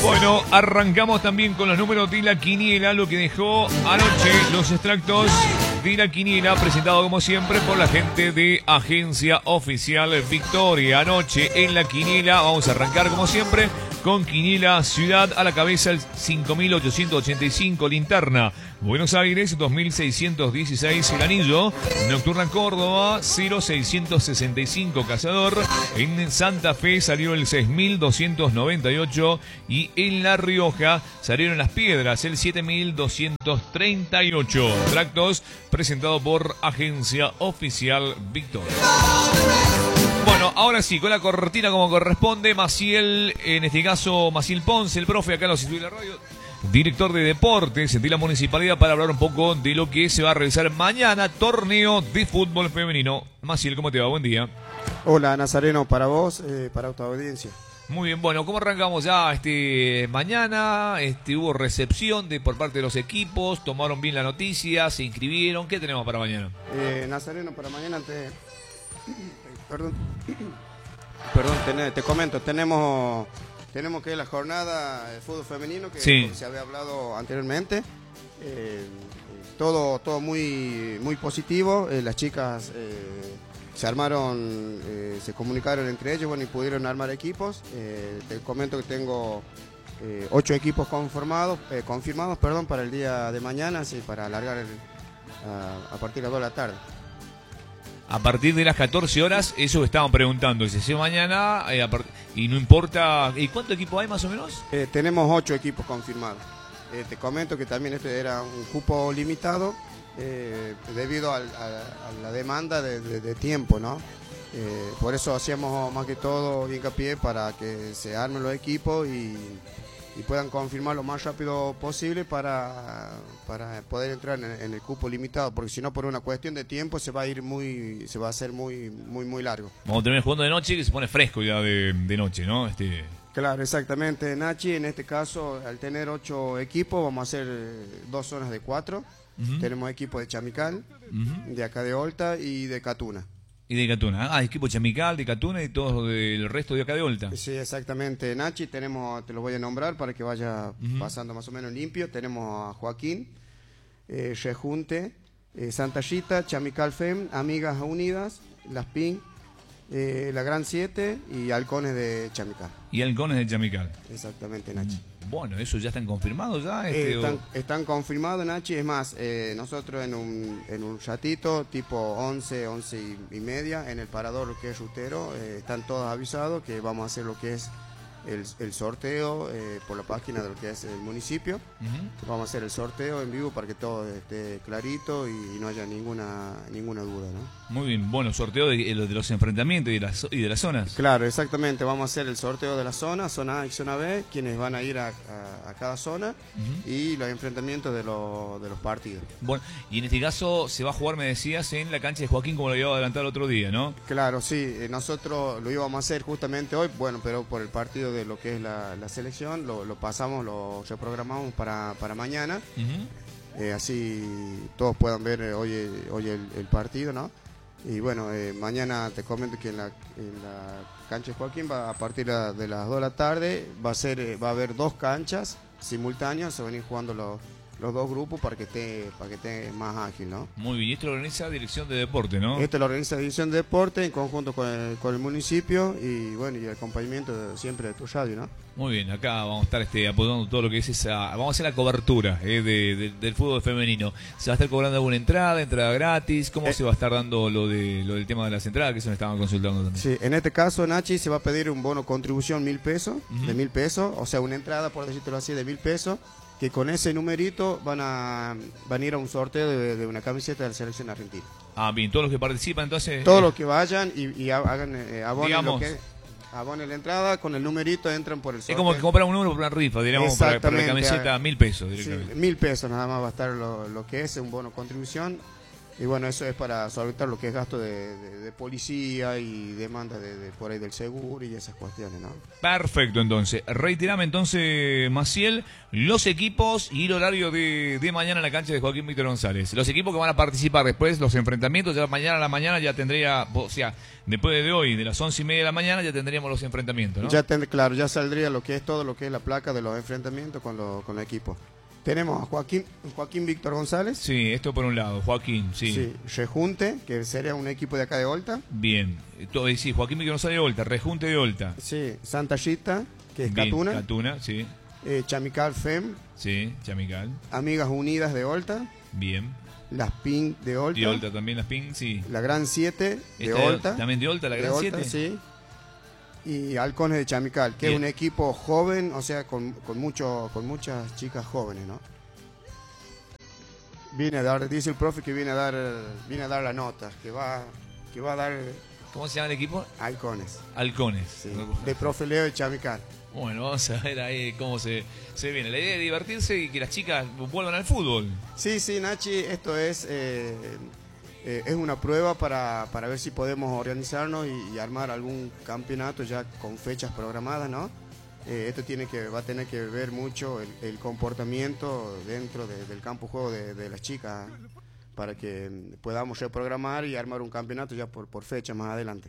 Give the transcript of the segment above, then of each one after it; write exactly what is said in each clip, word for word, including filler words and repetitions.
Bueno, arrancamos también con los números de la quiniela, lo que dejó anoche los extractos de la quiniela, presentado como siempre por la gente de Agencia Oficial Victoria. Anoche en la quiniela, vamos a arrancar como siempre con quiniela Ciudad a la cabeza, el cinco mil ochocientos ochenta y cinco, Linterna Buenos Aires dos mil seiscientos dieciséis, El Anillo, Nocturna Córdoba cero seiscientos sesenta y cinco, Cazador. En Santa Fe salió el seis mil doscientos noventa y ocho y en La Rioja salieron Las Piedras el siete mil doscientos treinta y ocho. Tractos presentado por Agencia Oficial Victoria. Bueno, ahora sí, con la cortina como corresponde, Maciel, en este caso Maciel Ponce, el profe acá en los estudios de la radio, director de deportes de la municipalidad, para hablar un poco de lo que se va a realizar mañana, torneo de fútbol femenino. Maciel, ¿cómo te va? Buen día. Hola, Nazareno, para vos, eh, para tu audiencia. Muy bien, bueno, ¿cómo arrancamos ya este mañana? Este, hubo recepción de por parte de los equipos, tomaron bien la noticia, se inscribieron. ¿Qué tenemos para mañana? Eh, Nazareno, para mañana te... Perdón, Perdón te, te comento, tenemos... Tenemos que la jornada de fútbol femenino que sí. se había hablado anteriormente. Eh, todo todo muy muy positivo. Eh, las chicas eh, se armaron, eh, se comunicaron entre ellos, bueno, y pudieron armar equipos. Eh, te comento que tengo eh, ocho equipos conformados, eh, confirmados perdón, para el día de mañana, sí, para alargar el, a, a partir de las dos de la tarde. A partir de las catorce horas, eso estaban preguntando, se hace mañana eh, y no importa. ¿Y cuánto equipo hay más o menos? Eh, tenemos ocho equipos confirmados. Eh, te comento que también este era un cupo limitado eh, debido a, a, a la demanda de, de, de tiempo, ¿no? Eh, por eso hacíamos más que todo hincapié para que se armen los equipos y, y puedan confirmar lo más rápido posible para, para poder entrar en, en el cupo limitado, porque si no, por una cuestión de tiempo se va a ir muy, se va a hacer muy, muy, muy largo. Vamos a terminar jugando de noche, que se pone fresco ya de, de noche, ¿no? Este... Claro, exactamente, Nachi. En este caso, al tener ocho equipos, vamos a hacer dos zonas de cuatro. Uh-huh. Tenemos equipos de Chamical, uh-huh, de acá de Olta y de Catuna. Y de Catuna. Ah, equipo Chamical, de Catuna y todo el resto de acá de Olta. Sí, exactamente, Nachi. Tenemos, te lo voy a nombrar para que vaya uh-huh pasando más o menos limpio. Tenemos a Joaquín, eh, Rejunte, eh, Santa Rita, Chamical Fem, Amigas Unidas, Las Pin, eh, La Gran siete y Halcones de Chamical. Y Halcones de Chamical. Exactamente, Nachi. Bueno, ¿eso ya están confirmados ya? Este, eh, están, o... están confirmados, Nachi. Es más, eh, nosotros en un, en un ratito, tipo once, once y, y media, en el parador que es Rutero, eh, están todos avisados que vamos a hacer lo que es el, el sorteo eh, por la página de lo que es el municipio. Uh-huh. Vamos a hacer el sorteo en vivo para que todo esté clarito y, y no haya ninguna ninguna duda, ¿no? Muy bien, bueno, sorteo de, de los enfrentamientos y de, las, y de las zonas. Claro, exactamente, vamos a hacer el sorteo de las zonas, zona A y zona B, quienes van a ir a, a, a cada zona, uh-huh, y los enfrentamientos de, lo, de los partidos. Bueno, y en este caso se va a jugar, me decías, en la cancha de Joaquín, como lo había adelantado el otro día, ¿no? Claro, sí, eh, nosotros lo íbamos a hacer justamente hoy, bueno, pero por el partido de lo que es la, la selección, lo, lo pasamos, lo reprogramamos para, para mañana, uh-huh, eh, así todos puedan ver eh, hoy, hoy el, el partido, ¿no? Y bueno, eh, mañana te comento que en la, en la cancha de Joaquín, va, a partir de las dos de la tarde, va a ser eh, va a haber dos canchas simultáneas, se van a ir jugando los, los dos grupos para que esté para que esté más ágil, ¿no? Muy bien, y esto lo organiza Dirección de Deporte, ¿no? Esto lo organiza Dirección de Deporte en conjunto con el, con el municipio y bueno, y el acompañamiento de, siempre de tu radio, ¿no? Muy bien, acá vamos a estar este, apoyando todo lo que es esa... Vamos a hacer la cobertura eh, de, de, del fútbol femenino. ¿Se va a estar cobrando alguna entrada, entrada gratis? ¿Cómo eh, se va a estar dando lo de lo del tema de las entradas? Que eso me estaban consultando también. Sí, en este caso, Nachi, se va a pedir un bono contribución mil pesos, uh-huh, de mil pesos, o sea, una entrada, por decirlo así, de mil pesos, que con ese numerito van a, van a ir a un sorteo de, de una camiseta de la selección argentina. Ah, bien, todos los que participan, entonces... Todos eh, los que vayan y, y hagan, eh, abonen digamos, lo que... Abonen la entrada, con el numerito entran por el sorteo. Es como que compran un número por una rifa, diríamos, para, para la camiseta, mil pesos. Sí, mil pesos nada más va a estar lo, lo que es un bono contribución. Y bueno, eso es para solventar lo que es gasto de, de, de policía y demanda de, de por ahí del seguro y esas cuestiones, ¿no? Perfecto, entonces. Reiterame entonces, Maciel, los equipos y el horario de, de mañana en la cancha de Joaquín Víctor González. Los equipos que van a participar después, los enfrentamientos, ya mañana a la mañana ya tendría, o sea, después de hoy, de las once y media de la mañana, ya tendríamos los enfrentamientos, ¿no? Ya ten, claro, ya saldría lo que es todo lo que es la placa de los enfrentamientos con, lo, con el equipo. Tenemos a Joaquín, Joaquín Víctor González. Sí, esto por un lado, Joaquín, sí. Sí, Rejunte, que sería un equipo de acá de Olta. Bien, todo, sí, Joaquín Víctor González de Olta, Rejunte de Olta. Sí, Santa Rita, que es Bien, Catuna. Catuna, sí. Eh, Chamical Fem. Sí, Chamical. Amigas Unidas de Olta. Bien. Las Pink de Olta. De Olta también, las Pink, sí. La Gran siete de Esta Olta. También de Olta, la Gran siete. Sí. Y Halcones de Chamical, que Bien. es un equipo joven, o sea, con, con, mucho, con muchas chicas jóvenes, ¿no? Viene a dar, dice el profe que viene a dar, viene a dar la nota, que va, que va a dar ¿Cómo se llama el equipo? Halcones. Halcones. Sí, de profe Leo de Chamical. Bueno, vamos a ver ahí cómo se, se viene. La idea es divertirse y que las chicas vuelvan al fútbol. Sí, sí, Nachi, esto es, eh, eh, es una prueba para, para ver si podemos organizarnos y, y armar algún campeonato ya con fechas programadas, ¿no? Eh, esto tiene que, va a tener que ver mucho el, el comportamiento dentro de, del campo de juego de, de las chicas para que podamos reprogramar y armar un campeonato ya por, por fecha más adelante.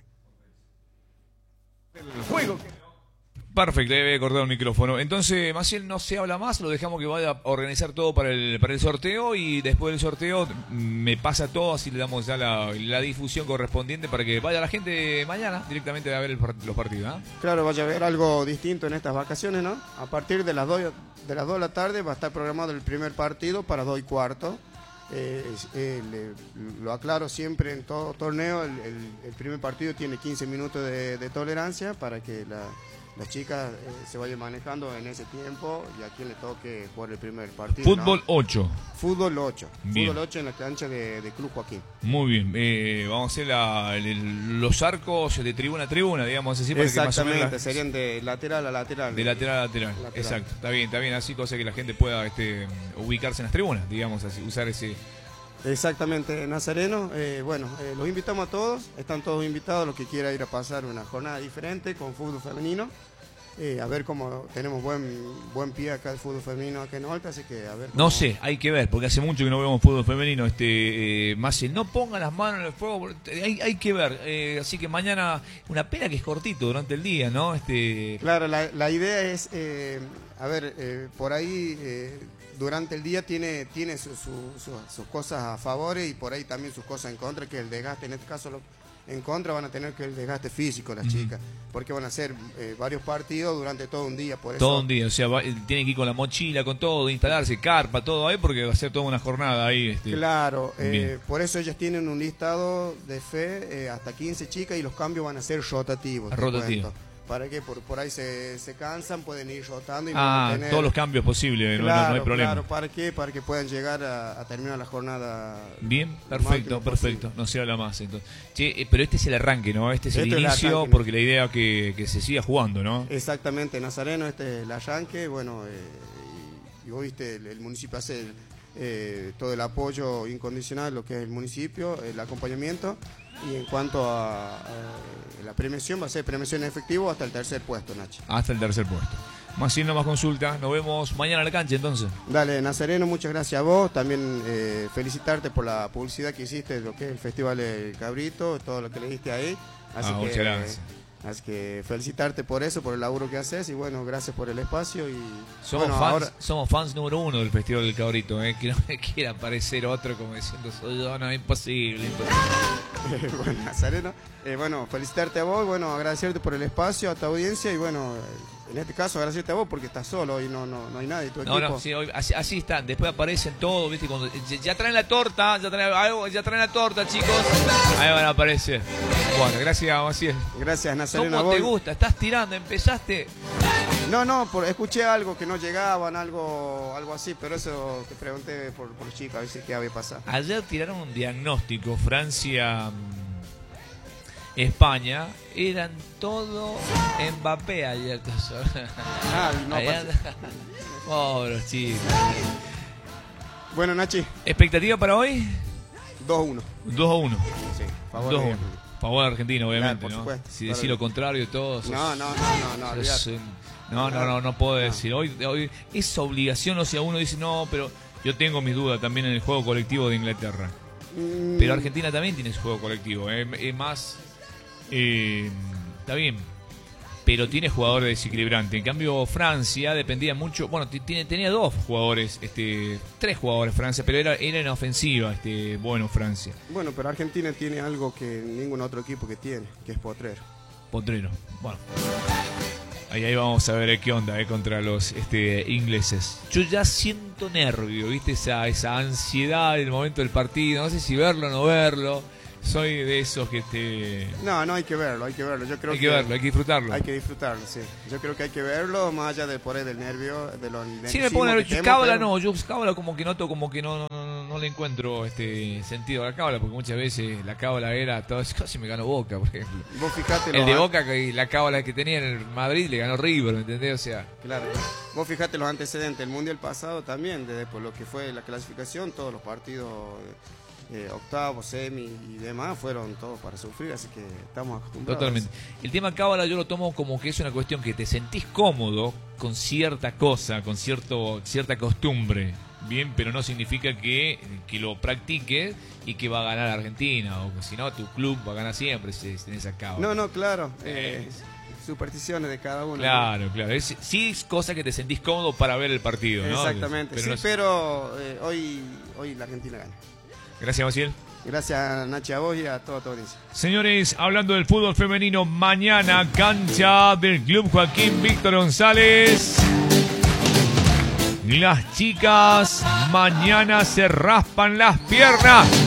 El juego. Perfecto, debe cortar un micrófono. Entonces, Maciel, no se habla más, lo dejamos que vaya a organizar todo para el, para el sorteo y después del sorteo me pasa todo, así le damos ya la, la difusión correspondiente para que vaya la gente mañana directamente a ver el, los partidos. ¿eh? Claro, vaya a haber algo distinto en estas vacaciones, ¿no? A partir de las dos de las dos de la tarde va a estar programado el primer partido para dos y cuarto. Eh, eh, le, lo aclaro siempre en todo torneo, el, el, el primer partido tiene quince minutos de, de tolerancia para que la... las chicas eh, se vayan manejando en ese tiempo y a quien le toque jugar el primer partido. Fútbol ¿no? ocho. Fútbol ocho. Bien. Fútbol ocho en la cancha de, de Club Joaquín. Muy bien. Eh, vamos a hacer la, el, los arcos de tribuna a tribuna, digamos así. Para Exactamente, que más o menos la, serían de lateral a lateral. De lateral a lateral. lateral. Exacto. Está bien, está bien. Así cosa que la gente pueda este, ubicarse en las tribunas, digamos así, usar ese... Exactamente, Nazareno. Eh, bueno, eh, los invitamos a todos. Están todos invitados los que quieran ir a pasar una jornada diferente con fútbol femenino. Eh, a ver cómo tenemos buen buen pie acá el fútbol femenino acá en Olta, así que a ver cómo... No sé, hay que ver, porque hace mucho que no vemos fútbol femenino, este eh, más no pongan las manos en el fuego, hay, hay que ver, eh, así que mañana, una pena que es cortito durante el día, ¿no? Este... Claro, la, la idea es, eh, a ver, eh, por ahí eh, durante el día tiene, tiene su, su, su, sus cosas a favor y por ahí también sus cosas en contra, que el desgaste, en este caso lo, en contra van a tener que el desgaste físico las uh-huh. chicas, porque van a hacer eh, varios partidos durante todo un día. Por eso... Todo un día, o sea, va, tienen que ir con la mochila, con todo, instalarse, carpa, todo ahí, porque va a ser toda una jornada ahí. Este... Claro, eh, por eso ellas tienen un listado de fe, eh, hasta quince chicas, y los cambios van a ser rotativos. Rotativos. Para que por, por ahí se, se cansan, pueden ir rotando y ah, mantener... todos los cambios posibles, claro, no, no hay problema. Claro, ¿para qué? Para que puedan llegar a, a terminar la jornada. Bien, perfecto, perfecto. No se habla más entonces. Che, eh, pero este es el arranque, ¿no? Este es este el inicio, el arranque, porque ¿no? La idea es que, que se siga jugando, ¿no? Exactamente, Nazareno, este es el arranque, bueno, eh, y, y hoy viste, el, el municipio hace el, eh, todo el apoyo incondicional, lo que es el municipio, el acompañamiento. Y en cuanto a, a la premiación, va a ser premiación en efectivo hasta el tercer puesto, Nachi. Hasta el tercer puesto. Más sin no más consulta. Nos vemos mañana en la cancha, entonces. Dale, Nazareno, muchas gracias a vos. También eh, felicitarte por la publicidad que hiciste de lo que es el Festival del Cabrito, todo lo que le diste ahí. Así ah, que, muchas gracias. Así que felicitarte por eso, por el laburo que haces y bueno, gracias por el espacio. Y somos, bueno, fans, ahora... somos fans número uno del Festival del Cabrito, ¿eh? Que no me quiera aparecer otro como diciendo soy yo, no, imposible. imposible. bueno, Nazareno, eh, bueno, felicitarte a vos, bueno, agradecerte por el espacio, a tu audiencia y bueno, en este caso agradecerte a vos porque estás solo y no, no, no hay nadie, tu equipo. No, no, sí, hoy, así, así están, después aparecen todos, ¿viste? Cuando, ya traen la torta, ya traen, ya traen la torta, chicos, ahí van a aparecer. Bueno, gracias, Maciel. Gracias, Nazareno. ¿Cómo te gusta? ¿Estás tirando? ¿Empezaste? No, no, por, escuché algo que no llegaban, algo algo así, pero eso te pregunté por, por los chicos, a ver si qué había pasado. Ayer tiraron un diagnóstico, Francia, España, eran todo Mbappé ayer. Ah, no, pobres chicos. Bueno, Nachi. ¿Expectativa para hoy? dos a uno. dos a uno. Sí, favor dos a de uno. Favor de Argentina, obviamente, claro, por ¿no? supuesto, Si claro. decís lo contrario, todos. No, no, no, no, no, olvidate. No, no, no, no puedo decir. Hoy, hoy es obligación, o sea, uno dice, no, pero yo tengo mis dudas también en el juego colectivo de Inglaterra. Mm, Pero Argentina también tiene su juego colectivo. Es eh, eh, más. Eh, está bien. Pero tiene jugadores desequilibrantes. En cambio, Francia dependía mucho. Bueno, tiene, tenía dos jugadores, este, tres jugadores Francia, pero era, era en ofensiva, este, bueno, Francia. Bueno, pero Argentina tiene algo que ningún otro equipo que tiene, que es potrero. Potrero. Bueno. Ahí, ahí vamos a ver eh, qué onda eh, contra los este, ingleses. Yo ya siento nervio, ¿viste? Esa, esa ansiedad del momento del partido. No sé si verlo o no verlo. Soy de esos que te... No, no hay que verlo, hay que verlo. Yo creo hay que, que verlo, hay que disfrutarlo. Hay que disfrutarlo, sí. Yo creo que hay que verlo, más allá de por ahí del nervio, de los sí, me pone nervioso. Cábala pero... no, yo cábala como que noto como que no, no, no, no le encuentro este sentido a la cábala, porque muchas veces la cábala era todo eso, casi me ganó Boca, por ejemplo. Vos fijate el de Boca, que la cábala que tenía en el Madrid le ganó River, ¿me entendés? O sea... Claro. Vos fijate los antecedentes, el Mundial pasado también, desde por lo que fue la clasificación, todos los partidos... Eh, octavos, semi y demás fueron todos para sufrir, así que estamos acostumbrados. Totalmente. El tema cábala yo lo tomo como que es una cuestión que te sentís cómodo con cierta cosa, con cierto cierta costumbre, bien, pero no significa que, que lo practiques y que va a ganar Argentina, o que si no, tu club va a ganar siempre si tenés esa cábala. No, no, claro. Eh, supersticiones de cada uno. Claro, ¿no? Claro. Es, sí es cosa que te sentís cómodo para ver el partido, ¿no? Exactamente, pero sí, no es... pero eh, hoy, hoy la Argentina gana. Gracias, Maciel. Gracias, Nachi, a vos y a toda tu audiencia. Señores, hablando del fútbol femenino, mañana cancha del Club Joaquín Víctor González. Las chicas mañana se raspan las piernas.